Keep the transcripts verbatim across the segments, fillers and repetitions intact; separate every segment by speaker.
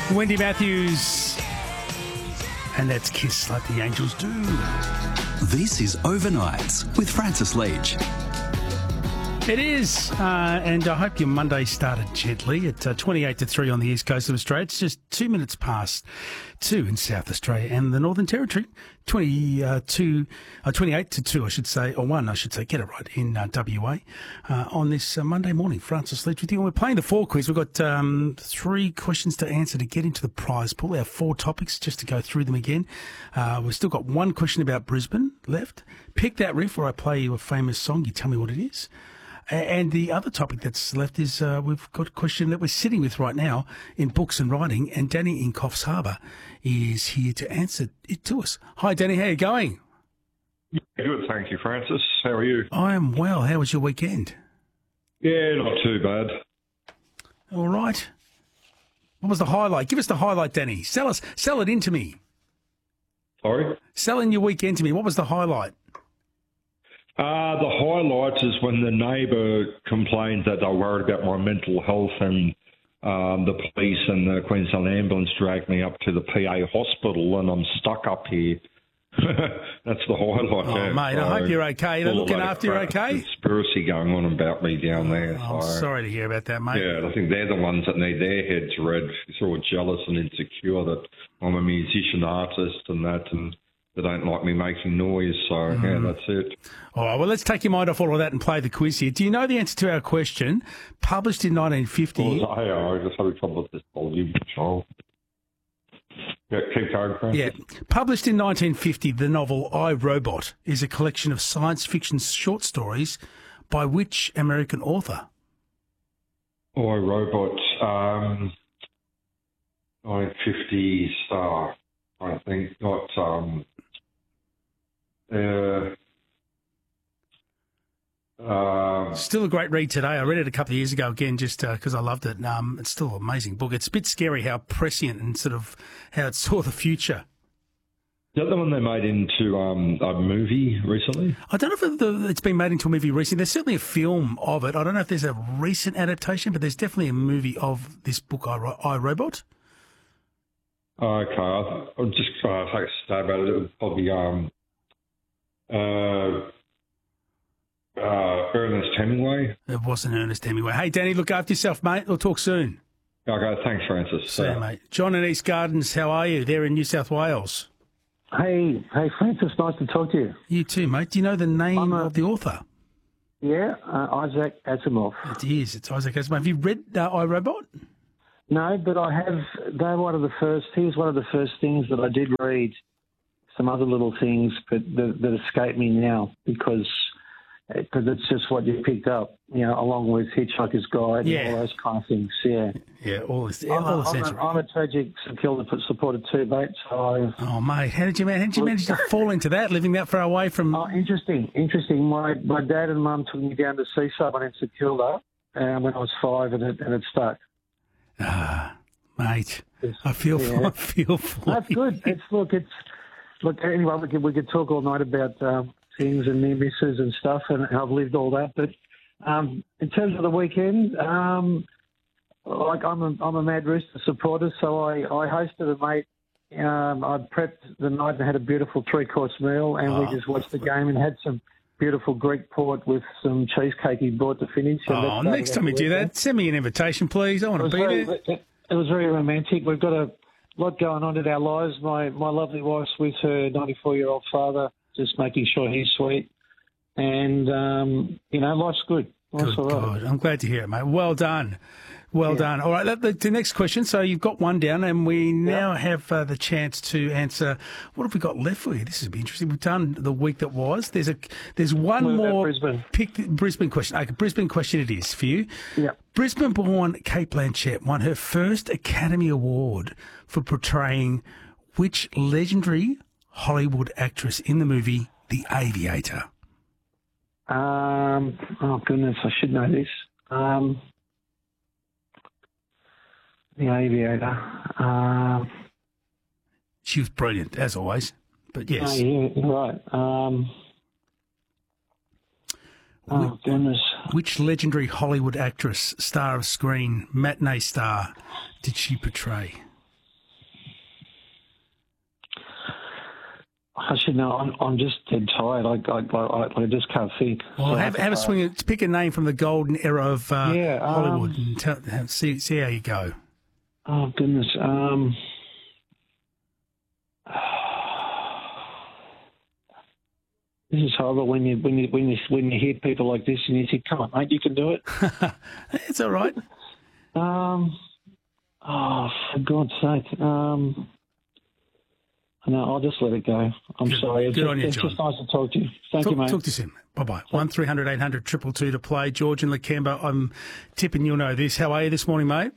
Speaker 1: Wendy Matthews. And that's Kiss Like the Angels Do.
Speaker 2: This is Overnights with Francis Leach.
Speaker 1: It is, uh, and I hope your Monday started gently at uh, twenty-eight to three on the east coast of Australia. It's just two minutes past two in South Australia and the Northern Territory. twenty-two, uh, twenty-eight to two, I should say, or one, I should say, get it right, in uh, W A uh, on this uh, Monday morning. Francis Leach with you. And we're playing the four quiz. We've got um, three questions to answer to get into the prize pool. Our four topics, just to go through them again. Uh, we've still got one question about Brisbane left. Pick that riff, or I play you a famous song. You tell me what it is. And the other topic that's left is uh, we've got a question that we're sitting with right now in books and writing, and Danny in Coffs Harbour is here to answer it to us. Hi, Danny. How are you going?
Speaker 3: Yeah, good, thank you, Francis. How are you?
Speaker 1: I am well. How was your weekend?
Speaker 3: Yeah, not too bad.
Speaker 1: All right. What was the highlight? Give us the highlight, Danny. Sell us, sell it into me.
Speaker 3: Sorry?
Speaker 1: Sell in your weekend to me. What was the highlight?
Speaker 3: Uh, the highlight is when the neighbour complained that they were worried about my mental health, and um, the police and the Queensland Ambulance dragged me up to the P A hospital, and I'm stuck up here. That's the highlight.
Speaker 1: Oh,
Speaker 3: yeah.
Speaker 1: mate,
Speaker 3: so,
Speaker 1: I hope you're okay. They're looking after you okay?
Speaker 3: Conspiracy going on about me down there.
Speaker 1: Oh, I'm
Speaker 3: so.
Speaker 1: sorry to hear about that, mate.
Speaker 3: Yeah, I think they're the ones that need their heads read. Sort of jealous and insecure that I'm a musician, artist, and that, and they don't like me making noise. So, mm. yeah, that's it.
Speaker 1: All right, well, let's take your mind off all of that and play the quiz here. Do you know the answer to our question? Published in nineteen fifty.
Speaker 3: Well, I, I just having trouble with this volume control. Yeah, keep going, Francis.
Speaker 1: Yeah. Published in nineteen fifty, the novel I, Robot is a collection of science fiction short stories by which American author?
Speaker 3: I, Robot, um, nineteen fifties, uh, I think, not... Um, uh, uh,
Speaker 1: still a great read today. I read it a couple of years ago again just because uh, I loved it. Um, it's still an amazing book. It's a bit scary how prescient and sort of how it saw the future.
Speaker 3: Is that the one they made into um, a movie recently?
Speaker 1: I don't know if the, it's been made into a movie recently. There's certainly a film of it. I don't know if there's a recent adaptation, but there's definitely a movie of this book, I, I Robot.
Speaker 3: Okay, I'll, I'll just uh, take a stab at it. It would probably um, uh, uh, Ernest Hemingway.
Speaker 1: It wasn't Ernest Hemingway. Hey, Danny, look after yourself, mate. We'll talk soon.
Speaker 3: Okay, thanks, Francis.
Speaker 1: See you, mate. John in East Gardens, how are you? They're in New South Wales.
Speaker 4: Hey, hey, Francis, nice to talk to you.
Speaker 1: You too, mate. Do you know the name a, of the author?
Speaker 4: Yeah, uh, Isaac Asimov.
Speaker 1: It is. It's Isaac Asimov. Have you read uh, I, Robot?
Speaker 4: No, but I have. They're one of the first. He was one of the first things that I did read. Some other little things, but that, that escape me now because because it's just what you picked up, you know, along with Hitchhiker's Guide
Speaker 1: yeah.
Speaker 4: and all those kind of things. Yeah,
Speaker 1: yeah, all this.
Speaker 4: I'm,
Speaker 1: all
Speaker 4: a, I'm, a, I'm a tragic St Kilda supporter too, mate. So I,
Speaker 1: oh, mate, how did you man? How did you manage to fall into that? Living that far away from?
Speaker 4: Oh, interesting, interesting. My my dad and mum took me down to see someone in St Kilda uh, when I was five, and it and it stuck.
Speaker 1: Ah, mate, I feel
Speaker 4: yeah.
Speaker 1: for, I feel for
Speaker 4: That's
Speaker 1: you.
Speaker 4: good. It's look, it's look. Anyway, we could we could talk all night about um, things and near misses and stuff, and how I've lived all that. But um, in terms of the weekend, um, like I'm a I'm a Mad Rooster supporter, so I, I hosted a mate. Um, I prepped the night and had a beautiful three course meal, and
Speaker 1: oh,
Speaker 4: we just watched the game and had some beautiful Greek port with some cheesecake he brought to finish.
Speaker 1: Oh, next time you do that, send me an invitation, please. I want to be
Speaker 4: very,
Speaker 1: there.
Speaker 4: It was very romantic. We've got a lot going on in our lives. My my lovely wife's with her ninety-four-year-old father, just making sure he's sweet. And, um, you know, life's good. Life's
Speaker 1: Good
Speaker 4: all right.
Speaker 1: God. I'm glad to hear it, mate. Well done. Well yeah. done. All right, the, the next question. So you've got one down, and we now yep. have uh, the chance to answer. What have we got left for you? This will be interesting. We've done the week that was. There's a there's one
Speaker 4: what
Speaker 1: more
Speaker 4: Brisbane?
Speaker 1: Pick the Brisbane question. Okay, Brisbane question it is for you.
Speaker 4: Yeah.
Speaker 1: Brisbane-born Kate Blanchett won her first Academy Award for portraying which legendary Hollywood actress in the movie The Aviator?
Speaker 4: Um. Oh goodness, I should know this. Um. The Aviator. Uh,
Speaker 1: she was brilliant, as always. But yes.
Speaker 4: Oh, yeah, right. Um, oh,
Speaker 1: which,
Speaker 4: goodness.
Speaker 1: Which legendary Hollywood actress, star of screen, matinee star, did she portray?
Speaker 4: I should know. I'm, I'm just dead tired. I, I, I, I just can't think.
Speaker 1: Well,
Speaker 4: so
Speaker 1: have, have a swing. At, pick a name from the golden era of uh,
Speaker 4: yeah,
Speaker 1: Hollywood
Speaker 4: um,
Speaker 1: and tell, have, see, see how you go.
Speaker 4: Oh, goodness. Um, this is horrible when you when you when you when you hear people like this and you think, "Come on, mate, you can do it."
Speaker 1: It's all right.
Speaker 4: Um, oh, for God's sake. Um, no, I'll just let it go. I'm
Speaker 1: Good,
Speaker 4: sorry. It's,
Speaker 1: good
Speaker 4: just,
Speaker 1: on you,
Speaker 4: it's
Speaker 1: John.
Speaker 4: just nice to talk to you. Thank
Speaker 1: Talk,
Speaker 4: you, mate.
Speaker 1: talk to you soon. Bye-bye. one three hundred eight hundred two two two to play. George and Lakemba, I'm tipping you'll know this. How are you this morning, mate?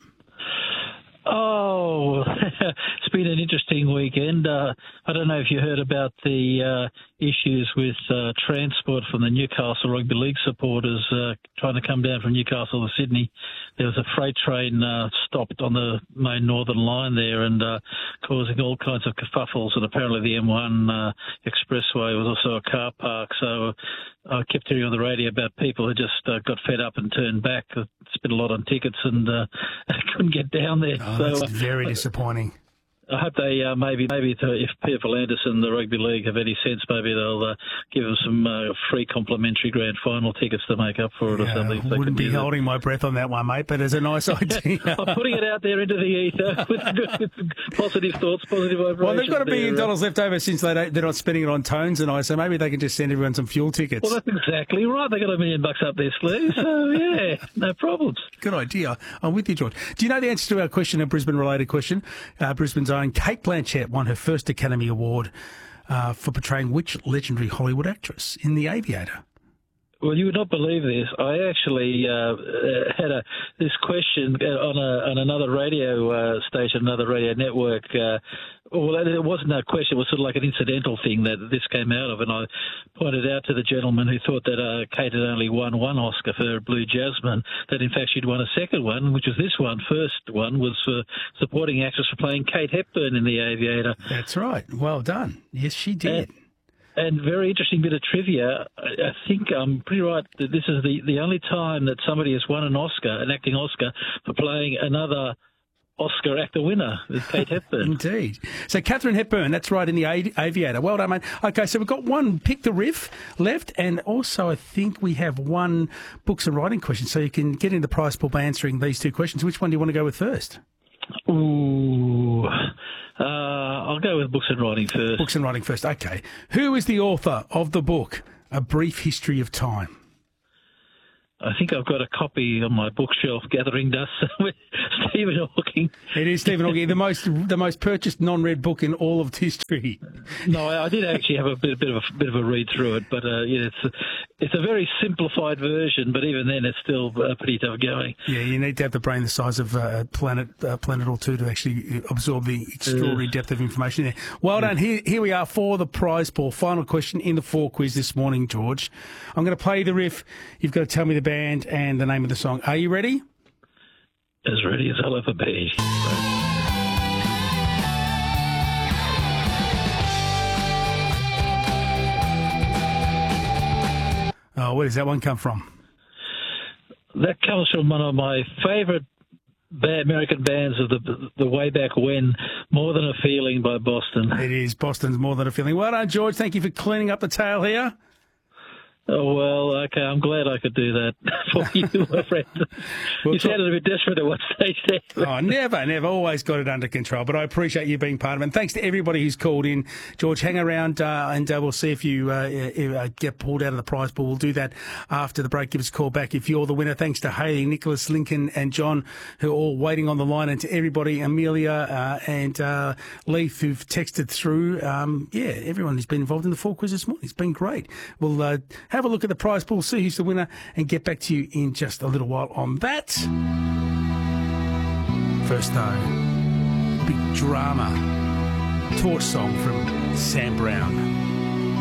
Speaker 5: Oh, it's been an interesting weekend. Uh, I don't know if you heard about the uh, issues with uh, transport from the Newcastle Rugby League supporters uh, trying to come down from Newcastle to Sydney. There was a freight train uh, stopped on the main northern line there and uh, causing all kinds of kerfuffles. And apparently the M one uh, expressway was also a car park. So I kept hearing on the radio about people who just uh, got fed up and turned back. Spent a lot on tickets and uh, couldn't get down there.
Speaker 1: Oh,
Speaker 5: so,
Speaker 1: that's
Speaker 5: uh,
Speaker 1: very disappointing.
Speaker 5: I hope they uh, maybe maybe if Peter Anderson, the rugby league, have any sense, maybe they'll uh, give them some uh, free complimentary grand final tickets to make up for it
Speaker 1: Yeah,
Speaker 5: or something.
Speaker 1: I wouldn't be holding my breath on that one, mate, but it's a nice idea.
Speaker 5: I'm putting it out there into the ether with, with positive thoughts, positive vibrations.
Speaker 1: Well, they've got a million
Speaker 5: there.
Speaker 1: dollars left over since they don't, they're not spending it on Tones and I, so maybe they can just send everyone some fuel tickets.
Speaker 5: Well, that's exactly right. They got a million bucks up their sleeve, so yeah, no problems.
Speaker 1: Good idea. I'm with you, George. Do you know the answer to our question, a Brisbane-related question? Uh, Brisbane's own Kate Blanchett won her first Academy Award uh, for portraying which legendary Hollywood actress in The Aviator?
Speaker 5: Well, you would not believe this. I actually uh, had a this question on a on another radio uh, station, another radio network. Uh, well, it wasn't a question; it was sort of like an incidental thing that this came out of. And I pointed out to the gentleman who thought that uh, Kate had only won one Oscar for Blue Jasmine, that in fact she'd won a second one, which was this one. First one was for supporting actress for playing Kate Hepburn in The Aviator.
Speaker 1: That's right. Well done. Yes, she did.
Speaker 5: And, And very interesting bit of trivia. I think I'm pretty right that this is the, the only time that somebody has won an Oscar, an acting Oscar, for playing another Oscar actor winner with Kate Hepburn.
Speaker 1: Indeed. So Catherine Hepburn, that's right, in The Aviator. Well done, mate. Okay, so we've got one Pick the Riff left, and also I think we have one books and writing question, so you can get in the prize pool by answering these two questions. Which one do you want to go with first?
Speaker 5: Ooh, uh, I'll go with books and writing first.
Speaker 1: Books and writing first. Okay. Who is the author of the book A Brief History of Time?
Speaker 5: I think I've got a copy on my bookshelf, Gathering Dust, with Stephen Hawking.
Speaker 1: It is Stephen Hawking, the most the most purchased non-read book in all of history.
Speaker 5: No, I, I did actually have a bit, bit of a bit of a read through it, but uh, yeah, it's a, it's a very simplified version. But even then, it's still uh, pretty tough going.
Speaker 1: Yeah, you need to have the brain the size of a planet, a planet or two to actually absorb the extraordinary uh, depth of information there. Well done. Here, here we are for the prize pool. Final question in the four quiz this morning, George. I'm going to play the riff. You've got to tell me the band and the name of the song. Are you ready?
Speaker 5: As ready as I'll ever be.
Speaker 1: Oh, where does that one come from?
Speaker 5: That comes from one of my favourite American bands of the the way back when, More Than a Feeling by Boston.
Speaker 1: It is Boston's More Than a Feeling. Well done, George. Thank you for cleaning up the tail here.
Speaker 5: Oh, well, okay, I'm glad I could do that for you, my friend.
Speaker 1: We'll
Speaker 5: you
Speaker 1: talk-
Speaker 5: sounded a bit desperate at one stage there.
Speaker 1: Oh, never, never. Always got it under control. But I appreciate you being part of it. And thanks to everybody who's called in. George, hang around uh, and uh, we'll see if you uh, uh, get pulled out of the prize pool. We'll do that after the break. Give us a call back if you're the winner. Thanks to Hayley, Nicholas, Lincoln and John, who are all waiting on the line. And to everybody, Amelia uh, and uh, Leith, who've texted through. Um, yeah, everyone who's been involved in the four quiz this morning. It's been great. We'll uh, have a look at the prize pool. We'll see who's the winner and get back to you in just a little while on that. First though, big drama torch song from Sam Brown.